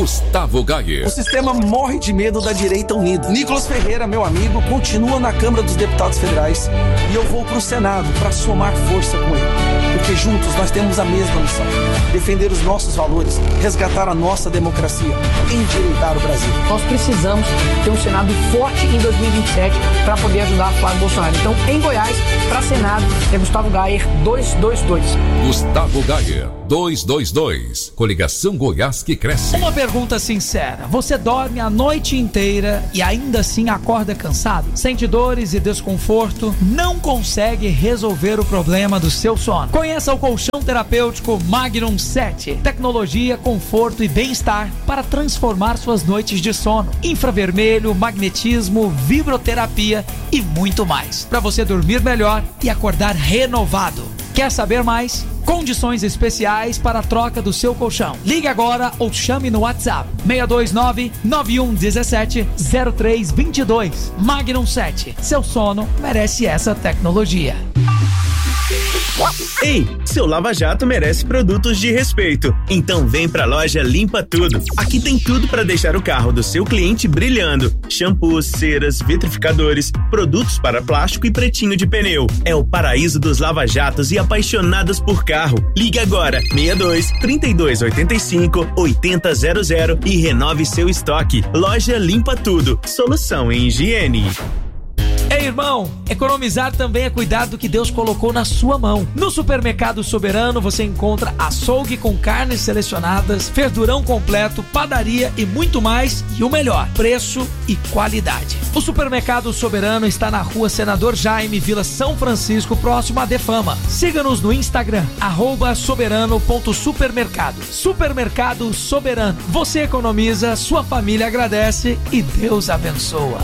Gustavo Gayer. O sistema morre de medo da direita unida. Nicolas Ferreira, meu amigo, continua na Câmara dos Deputados Federais e eu vou pro Senado para somar força com ele. Porque juntos nós temos a mesma missão: defender os nossos valores, resgatar a nossa democracia, endireitar o Brasil. Nós precisamos ter um Senado forte em 2027 para poder ajudar a Flávio Bolsonaro. Então, em Goiás, para Senado, é Gustavo Gayer 222. Gustavo Gayer 222. Coligação Goiás que cresce. Uma pergunta sincera: você dorme a noite inteira e ainda assim acorda cansado? Sente dores e desconforto? Não consegue resolver o problema do seu sono? Conheça o colchão terapêutico Magnum 7. Tecnologia, conforto e bem-estar para transformar suas noites de sono. Infravermelho, magnetismo, vibroterapia e muito mais, para você dormir melhor e acordar renovado. Quer saber mais? Condições especiais para a troca do seu colchão. Ligue agora ou chame no WhatsApp 629-9117-0322. Magnum 7. Seu sono merece essa tecnologia. Ei, seu Lava Jato merece produtos de respeito. Então vem pra loja Limpa Tudo. Aqui tem tudo para deixar o carro do seu cliente brilhando: shampoos, ceras, vitrificadores, produtos para plástico e pretinho de pneu. É o paraíso dos lava-jatos e apaixonados por carro. Ligue agora 62-3285-8000 e renove seu estoque. Loja Limpa Tudo. Solução em higiene. Ei, irmão, economizar também é cuidar do que Deus colocou na sua mão. No Supermercado Soberano você encontra açougue com carnes selecionadas, verdurão completo, padaria e muito mais, e o melhor, preço e qualidade. O Supermercado Soberano está na Rua Senador Jaime, Vila São Francisco, próximo à Defama. Siga-nos no Instagram, @soberano.supermercado. Supermercado Soberano. Você economiza, sua família agradece e Deus abençoa.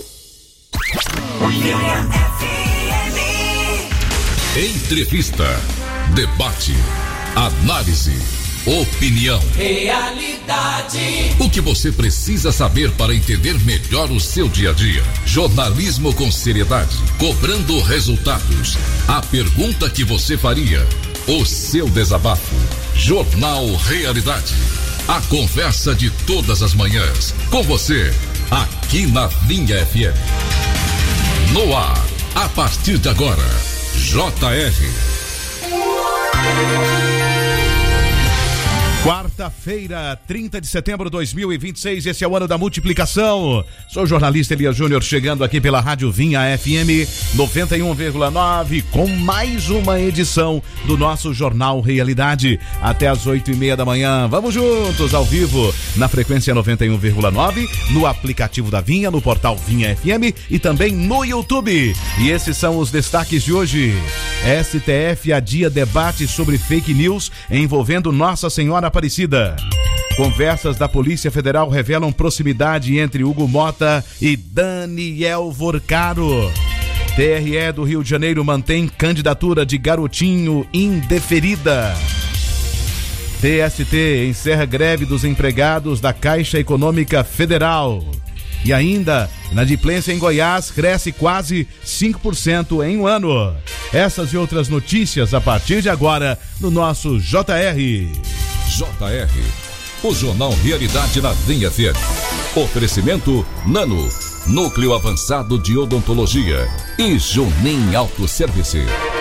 Entrevista, debate, análise, opinião. Realidade. O que você precisa saber para entender melhor o seu dia a dia. Jornalismo com seriedade, cobrando resultados. A pergunta que você faria, o seu desabafo. Jornal Realidade. A conversa de todas as manhãs. Com você, aqui na Linha FM. No ar, a partir de agora, JR. Quarta-feira, 30 de setembro de 2026, esse é o ano da multiplicação. Sou o jornalista Elias Júnior, chegando aqui pela Rádio Vinha FM 91,9 com mais uma edição do nosso Jornal Realidade, até às 8:30 da manhã. Vamos juntos, ao vivo, na frequência 91,9, no aplicativo da Vinha, no portal Vinha FM e também no YouTube. E esses são os destaques de hoje. STF adia debate sobre fake news envolvendo Nossa Senhora Aparecida. Conversas da Polícia Federal revelam proximidade entre Hugo Mota e Daniel Vorcaro. TRE do Rio de Janeiro mantém candidatura de Garotinho indeferida. TST encerra greve dos empregados da Caixa Econômica Federal. E ainda, inadimplência em Goiás cresce quase 5% em um ano. Essas e outras notícias a partir de agora no nosso JR. JR, o Jornal Realidade na Vinha FM. Oferecimento Nano, Núcleo Avançado de Odontologia e Junim Autosservice.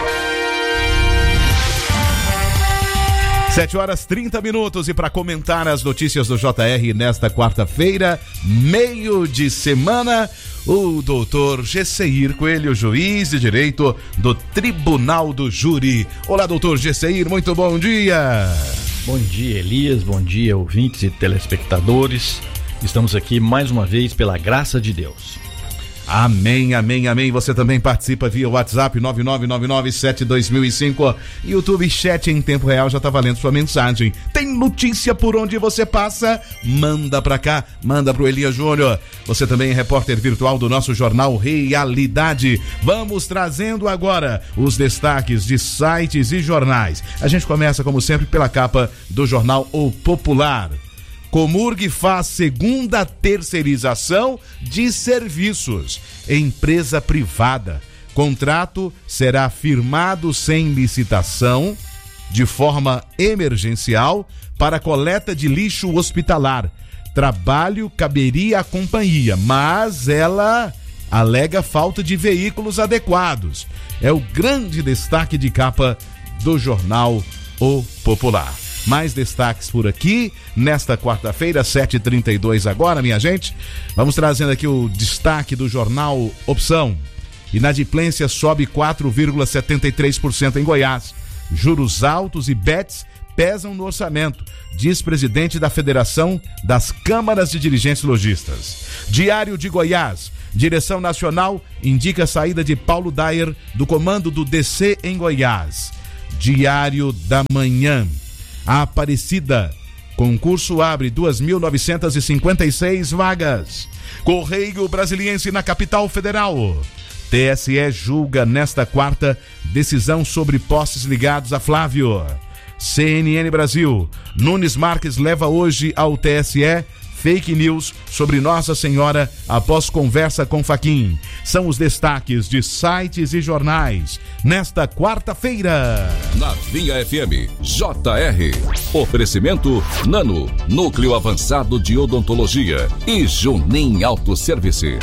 7h30 e para comentar as notícias do JR nesta quarta-feira, meio de semana, o doutor Gesseir Coelho, juiz de direito do Tribunal do Júri. Olá, doutor Gesseir, muito bom dia. Bom dia, Elias, bom dia, ouvintes e telespectadores. Estamos aqui mais uma vez pela graça de Deus. Amém, amém, amém. Você também participa via WhatsApp 999972005. YouTube Chat em tempo real, já tá valendo sua mensagem. Tem notícia por onde você passa? Manda pra cá, manda pro Elias Júnior. Você também é repórter virtual do nosso Jornal Realidade. Vamos trazendo agora os destaques de sites e jornais. A gente começa, como sempre, pela capa do jornal O Popular. Comurg faz segunda terceirização de serviços. Empresa privada. Contrato será firmado sem licitação, de forma emergencial, para coleta de lixo hospitalar. trabalho caberia à companhia, mas ela alega falta de veículos adequados. É o grande destaque de capa do jornal O Popular. Mais destaques por aqui, nesta quarta-feira, 7h32 agora, minha gente. Vamos trazendo aqui o destaque do jornal Opção. Inadimplência sobe 4,73% em Goiás. Juros altos e bets pesam no orçamento, diz presidente da Federação das Câmaras de Dirigentes Lojistas. Diário de Goiás. Direção Nacional indica a saída de Paulo Dyer do comando do DC em Goiás. Diário da Manhã. A Aparecida. Concurso abre 2.956 vagas. Correio Brasiliense na capital federal. TSE julga nesta quarta decisão sobre postes ligados a Flávio. CNN Brasil. Nunes Marques leva hoje ao TSE fake news sobre Nossa Senhora após conversa com Fachin. São os destaques de sites e jornais nesta quarta-feira. Na Vinha FM, JR. Oferecimento Nano, Núcleo Avançado de Odontologia e Junim Autosservice.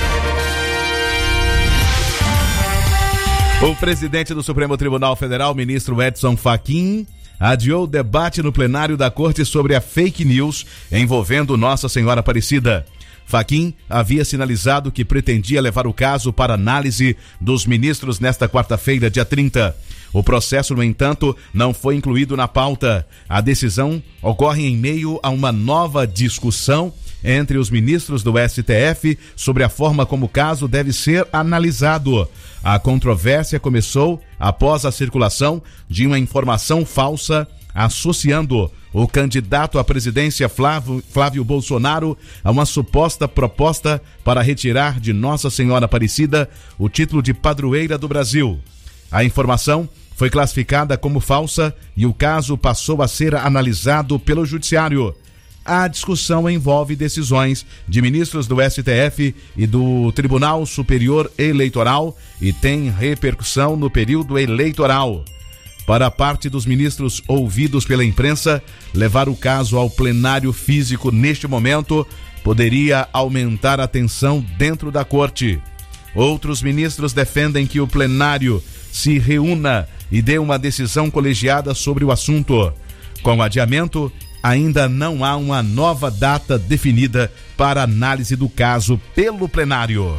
O presidente do Supremo Tribunal Federal, ministro Edson Fachin, adiou o debate no plenário da Corte sobre a fake news envolvendo Nossa Senhora Aparecida. Fachin havia sinalizado que pretendia levar o caso para análise dos ministros nesta quarta-feira, dia 30. O processo, no entanto, não foi incluído na pauta. A decisão ocorre em meio a uma nova discussão entre os ministros do STF sobre a forma como o caso deve ser analisado. A controvérsia começou após a circulação de uma informação falsa associando o candidato à presidência Flávio Bolsonaro a uma suposta proposta para retirar de Nossa Senhora Aparecida o título de padroeira do Brasil. A informação foi classificada como falsa e o caso passou a ser analisado pelo Judiciário. A discussão envolve decisões de ministros do STF e do Tribunal Superior Eleitoral e tem repercussão no período eleitoral. Para a parte dos ministros ouvidos pela imprensa, levar o caso ao plenário físico neste momento poderia aumentar a tensão dentro da corte. Outros ministros defendem que o plenário se reúna e dê uma decisão colegiada sobre o assunto. Com o adiamento, ainda não há uma nova data definida para análise do caso pelo plenário.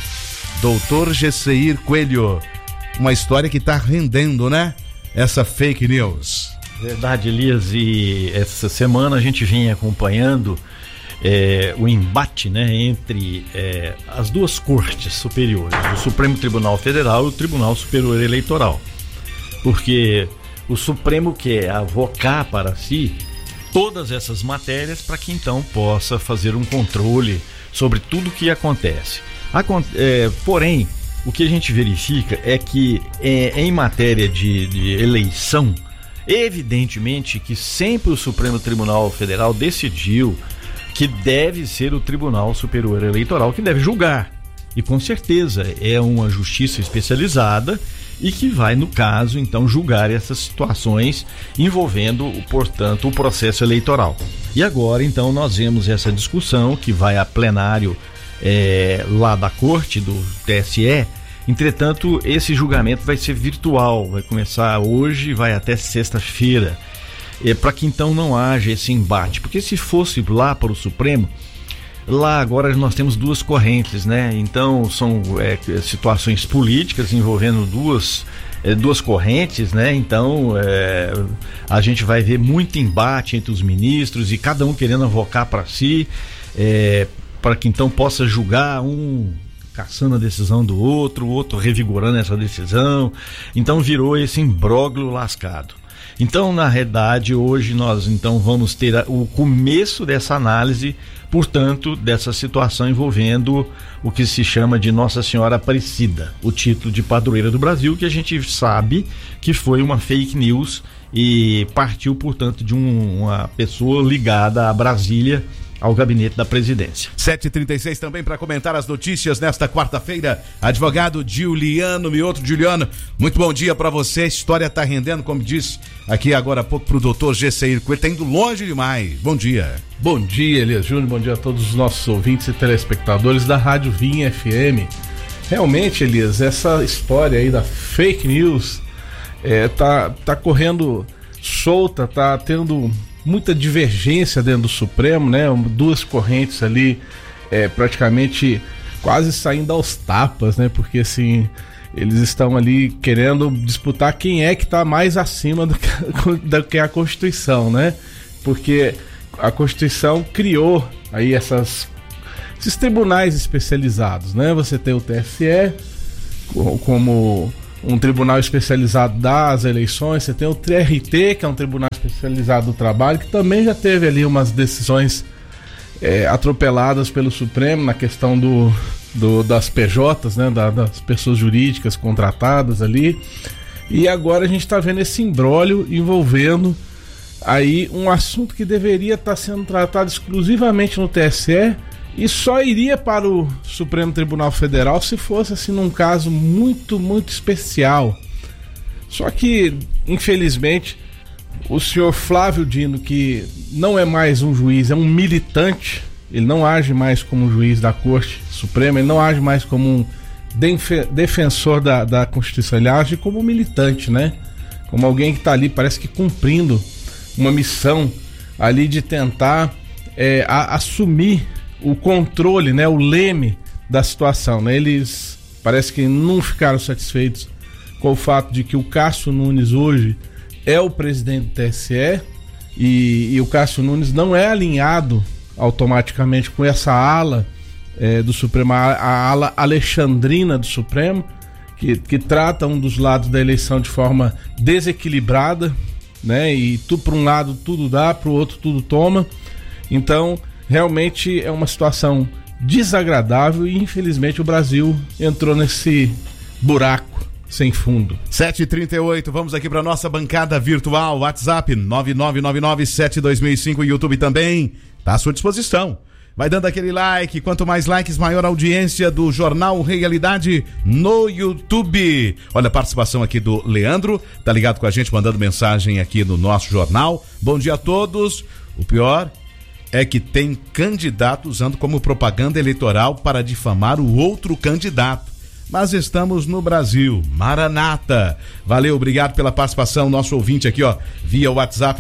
Doutor Gesseir Coelho, uma história que está rendendo, né? Essa fake news. Verdade, Elias, e essa semana a gente vem acompanhando o embate, né, entre as duas cortes superiores, o Supremo Tribunal Federal e o Tribunal Superior Eleitoral. Porque o Supremo quer avocar para si todas essas matérias para que então possa fazer um controle sobre tudo o que acontece. Porém, o que a gente verifica é que em matéria de eleição, evidentemente que sempre o Supremo Tribunal Federal decidiu que deve ser o Tribunal Superior Eleitoral que deve julgar. E com certeza é uma justiça especializada e que vai, no caso, então, julgar essas situações envolvendo, portanto, o processo eleitoral. E agora, então, nós vemos essa discussão que vai a plenário lá da Corte, do TSE. Entretanto, esse julgamento vai ser virtual, vai começar hoje e vai até sexta-feira, para que então não haja esse embate. Porque se fosse lá para o Supremo, lá agora nós temos duas correntes, né? Então são situações políticas envolvendo duas correntes, né? Então a gente vai ver muito embate entre os ministros e cada um querendo avocar para si, para que então possa julgar, um caçando a decisão do outro, o outro revigorando essa decisão. Então virou esse imbróglio lascado. Então, na realidade, hoje nós então vamos ter o começo dessa análise, portanto, dessa situação envolvendo o que se chama de Nossa Senhora Aparecida, o título de padroeira do Brasil, que a gente sabe que foi uma fake news e partiu, portanto, de uma pessoa ligada a Brasília ao gabinete da presidência. 7h36 também para comentar as notícias nesta quarta-feira, advogado Giuliano Mioto. Giuliano, muito bom dia para você. A história tá rendendo, como disse aqui agora há pouco pro doutor Gesseir Coelho, tá indo longe demais. Bom dia. Bom dia, Elias Júnior, bom dia a todos os nossos ouvintes e telespectadores da Rádio Vinha FM. Realmente, Elias, essa história aí da fake news tá correndo solta, tá tendo muita divergência dentro do Supremo, né? Duas correntes ali praticamente quase saindo aos tapas, né? Porque assim, eles estão ali querendo disputar quem é que está mais acima do que a Constituição, né? Porque a Constituição criou aí esses tribunais especializados, né? Você tem o TSE como um tribunal especializado das eleições, você tem o TRT, que é um tribunal especializado do trabalho, que também já teve ali umas decisões atropeladas pelo Supremo na questão das PJs, né? Das pessoas jurídicas contratadas ali. E agora a gente está vendo esse imbróglio envolvendo aí um assunto que deveria estar sendo tratado exclusivamente no TSE e só iria para o Supremo Tribunal Federal se fosse assim num caso muito, muito especial. Só que, infelizmente, o senhor Flávio Dino, que não é mais um juiz, é um militante, ele não age mais como um juiz da Corte Suprema, ele não age mais como um defensor da Constituição, ele age como um militante, né? Como alguém que está ali, parece que cumprindo uma missão ali de tentar assumir o controle, né, o leme da situação, né? Eles parece que não ficaram satisfeitos com o fato de que o Cássio Nunes hoje é o presidente do TSE e o Cássio Nunes não é alinhado automaticamente com essa ala do Supremo, a ala alexandrina do Supremo, que trata um dos lados da eleição de forma desequilibrada, né? E para um lado tudo dá, para o outro tudo toma. Então realmente é uma situação desagradável e infelizmente o Brasil entrou nesse buraco sem fundo. 7h38, vamos aqui para nossa bancada virtual, WhatsApp 99997205 e YouTube também, tá à sua disposição. Vai dando aquele like, quanto mais likes, maior audiência do Jornal Realidade no YouTube. Olha a participação aqui do Leandro, tá ligado com a gente, mandando mensagem aqui no nosso jornal. Bom dia a todos. O pior é que tem candidato usando como propaganda eleitoral para difamar o outro candidato. Mas estamos no Brasil. Maranata. Valeu, obrigado pela participação. Nosso ouvinte aqui, ó, via WhatsApp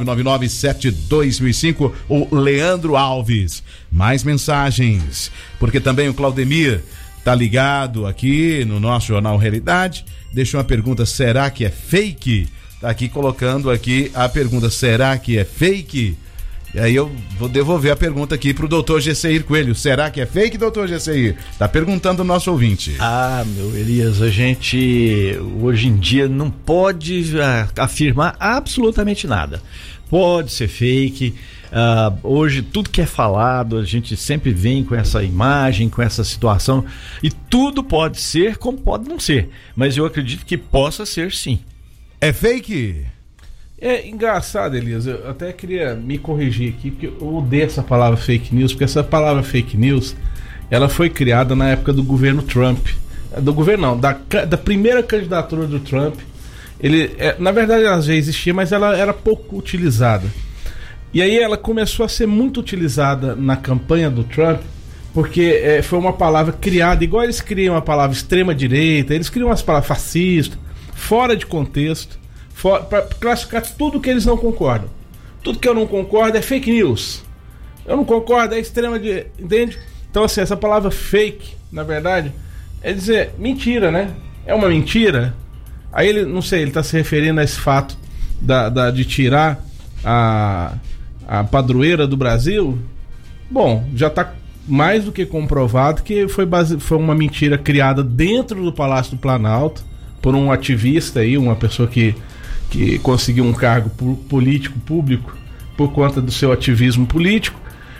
99997205, o Leandro Alves. Mais mensagens, porque também o Claudemir tá ligado aqui no nosso Jornal Realidade. Deixa uma pergunta, será que é fake? Tá aqui colocando aqui a pergunta, será que é fake? E aí eu vou devolver a pergunta aqui pro doutor Gesseir Coelho. Será que é fake, doutor Gesseir? Tá perguntando o nosso ouvinte. Meu Elias, a gente hoje em dia não pode afirmar absolutamente nada. Pode ser fake. Hoje tudo que é falado, a gente sempre vem com essa imagem, com essa situação, e tudo pode ser como pode não ser. Mas eu acredito que possa ser sim. É fake? É engraçado, Elias, eu até queria me corrigir aqui, porque eu odeio essa palavra fake news, porque essa palavra fake news, ela foi criada na época do governo Trump. Do governo não, da primeira candidatura do Trump. Na verdade ela já existia, mas ela era pouco utilizada. E aí ela começou a ser muito utilizada na campanha do Trump, porque foi uma palavra criada, igual eles criam a palavra extrema-direita, eles criam umas palavras fascistas, fora de contexto, para classificar tudo que eles não concordam. Tudo que eu não concordo é fake news. Eu não concordo, é extrema-direita, entende? Então assim, essa palavra fake, na verdade, é dizer mentira, né? É uma mentira. Aí ele, não sei, ele está se referindo a esse fato de tirar a padroeira do Brasil. Bom, já está mais do que comprovado que foi uma mentira criada dentro do Palácio do Planalto por um ativista aí, uma pessoa que conseguiu um cargo político público por conta do seu ativismo político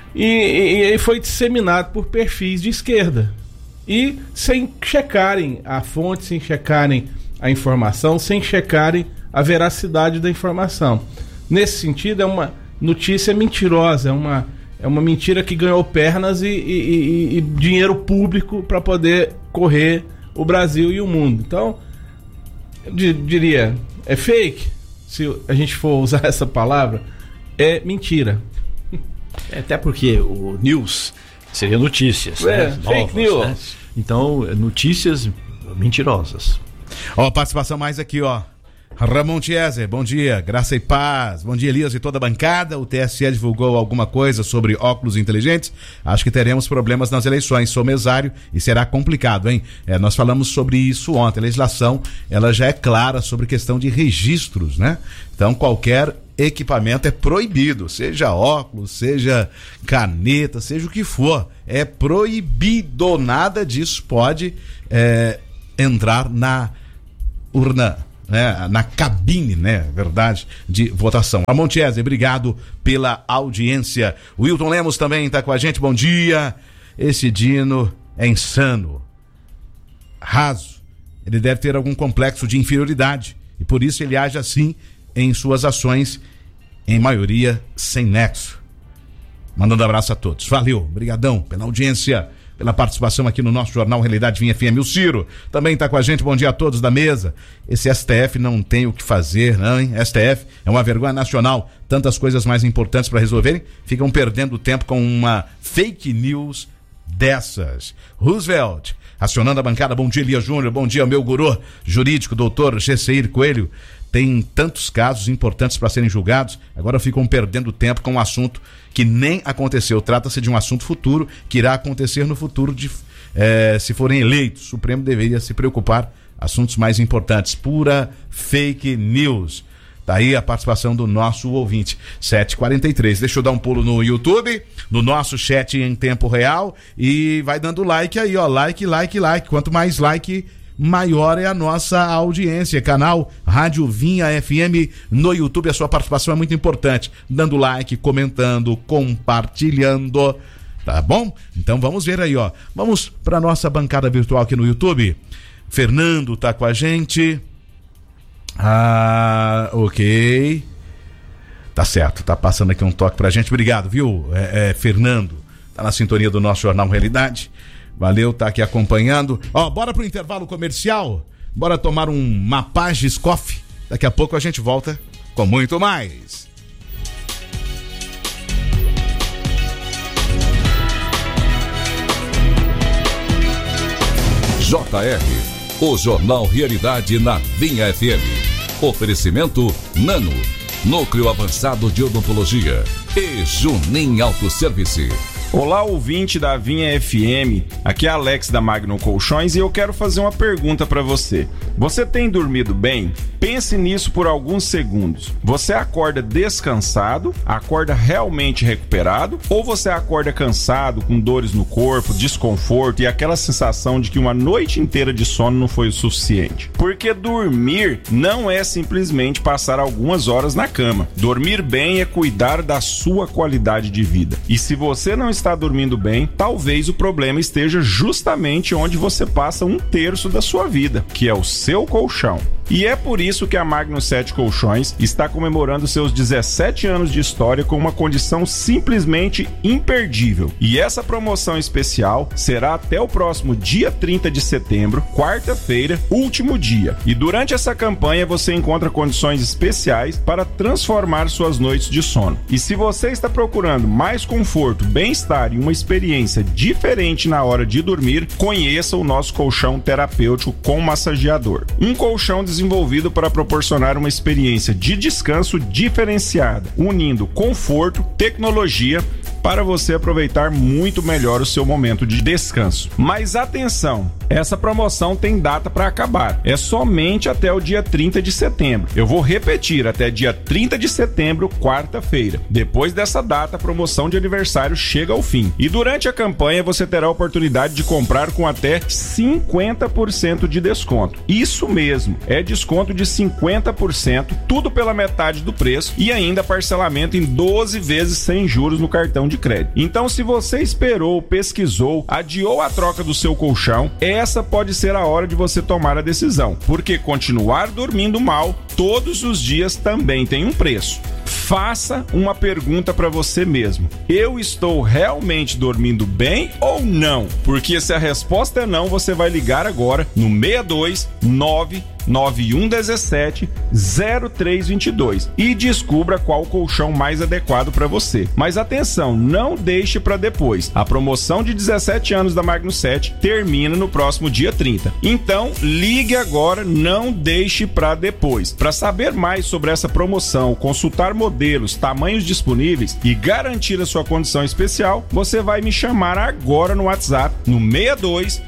e foi disseminado por perfis de esquerda e sem checarem a fonte, sem checarem a informação, sem checarem a veracidade da informação. Nesse sentido, é uma notícia mentirosa, É uma mentira que ganhou pernas e dinheiro público para poder correr o Brasil e o mundo. Então, eu diria, é fake, se a gente for usar essa palavra, é mentira. Até porque o news seria notícias, né? Fake news. Né? Então, notícias mentirosas. Ó, participação mais aqui, ó. Ramon Tieser, bom dia, graça e paz. Bom dia, Elias e toda a bancada. O TSE divulgou alguma coisa sobre óculos inteligentes? Acho que teremos problemas nas eleições. Sou mesário e será complicado, hein? Nós falamos sobre isso ontem. A legislação, ela já é clara sobre questão de registros, né? Então, qualquer equipamento é proibido, seja óculos, seja caneta, seja o que for. É proibido, nada disso pode entrar na urna, né, na cabine, né, verdade, de votação. Ramon Tieser, obrigado pela audiência. O Wilton Lemos também está com a gente, bom dia. Esse Dino é insano, raso, ele deve ter algum complexo de inferioridade e por isso ele age assim em suas ações, em maioria sem nexo. Mandando abraço a todos, valeu, brigadão pela audiência, pela participação aqui no nosso Jornal Realidade Vinha FM. O Ciro também está com a gente, bom dia a todos da mesa. Esse STF não tem o que fazer, não, hein? STF é uma vergonha nacional, tantas coisas mais importantes para resolverem, ficam perdendo tempo com uma fake news dessas. Roosevelt, acionando a bancada, bom dia, Elias Júnior, bom dia, meu guru jurídico, doutor Gesseir Coelho. Tem tantos casos importantes para serem julgados, agora ficam perdendo tempo com um assunto que nem aconteceu. Trata-se de um assunto futuro, que irá acontecer no futuro, se forem eleitos. O Supremo deveria se preocupar, assuntos mais importantes. Pura fake news. Tá aí a participação do nosso ouvinte, 7h43. Deixa eu dar um pulo no YouTube, no nosso chat em tempo real, e vai dando like aí, ó, like. Quanto mais like, maior é a nossa audiência. Canal Rádio Vinha FM no YouTube, a sua participação é muito importante, dando like, comentando, compartilhando, tá bom? Então vamos ver aí, ó, vamos para nossa bancada virtual aqui no YouTube. Fernando tá com a gente, ok, tá certo, tá passando aqui um toque pra gente, obrigado, viu, Fernando, tá na sintonia do nosso Jornal Realidade. Valeu, tá aqui acompanhando. Ó, bora pro intervalo comercial. Bora tomar uma Pages Coffee. Daqui a pouco a gente volta com muito mais. JR, o Jornal Realidade na Vinha FM. Oferecimento Nano, Núcleo Avançado de Odontologia e Junim Autosservice. Olá, ouvinte da Vinha FM, aqui é Alex da Magnum Colchões e eu quero fazer uma pergunta para você. Você tem dormido bem? Pense nisso por alguns segundos. Você acorda descansado, acorda realmente recuperado, ou você acorda cansado, com dores no corpo, desconforto e aquela sensação de que uma noite inteira de sono não foi o suficiente? Porque dormir não é simplesmente passar algumas horas na cama. Dormir bem é cuidar da sua qualidade de vida. E se você não está dormindo bem, talvez o problema esteja justamente onde você passa 1/3 da sua vida, que é o seu colchão. E é por isso que a Magnum 7 Colchões está comemorando seus 17 anos de história com uma condição simplesmente imperdível. E essa promoção especial será até o próximo dia 30 de setembro, quarta-feira, último dia. E durante essa campanha você encontra condições especiais para transformar suas noites de sono. E se você está procurando mais conforto, bem-estar e uma experiência diferente na hora de dormir, conheça o nosso colchão terapêutico com massageador. Um colchão desenvolvido para proporcionar uma experiência de descanso diferenciada, unindo conforto, tecnologia, para você aproveitar muito melhor o seu momento de descanso. Mas atenção, essa promoção tem data para acabar. É somente até o dia 30 de setembro. Eu vou repetir, até dia 30 de setembro, quarta-feira. Depois dessa data, a promoção de aniversário chega ao fim. E durante a campanha, você terá a oportunidade de comprar com até 50% de desconto. Isso mesmo, é desconto de 50%, tudo pela metade do preço e ainda parcelamento em 12 vezes sem juros no cartão de crédito. Então, se você esperou, pesquisou, adiou a troca do seu colchão, essa pode ser a hora de você tomar a decisão, porque continuar dormindo mal todos os dias também tem um preço. Faça uma pergunta para você mesmo. Eu estou realmente dormindo bem ou não? Porque se a resposta é não, você vai ligar agora no 62 99117 0322 e descubra qual colchão mais adequado para você. Mas atenção, não deixe para depois. A promoção de 17 anos da Magno 7 termina no próximo dia 30. Então, ligue agora, não deixe para depois. Para saber mais sobre essa promoção, consultar modelos, tamanhos disponíveis e garantir a sua condição especial, você vai me chamar agora no WhatsApp no 62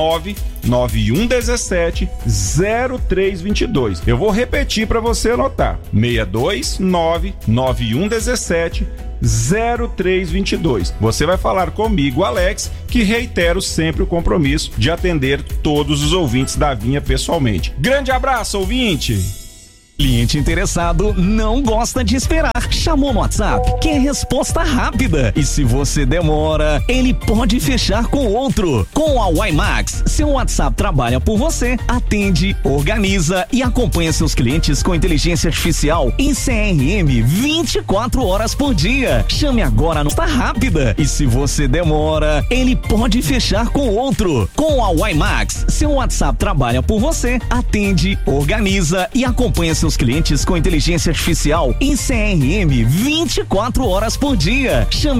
99117 0322. Eu vou repetir para você anotar. 62 99117 0322. Você vai falar comigo, Alex, que reitero sempre o compromisso de atender todos os ouvintes da Vinha pessoalmente. Grande abraço, ouvinte! Cliente interessado não gosta de esperar. Chamou no WhatsApp, quer resposta rápida. E se você demora, ele pode fechar com outro. Com a WiMax, seu WhatsApp trabalha por você, atende, organiza e acompanha seus clientes com inteligência artificial em CRM 24 horas por dia. Chame agora no Tá Rápida. E se você demora, ele pode fechar com outro. Com a WiMax, seu WhatsApp trabalha por você, atende, organiza e acompanha seus clientes com inteligência artificial em CRM 24 horas por dia. Chame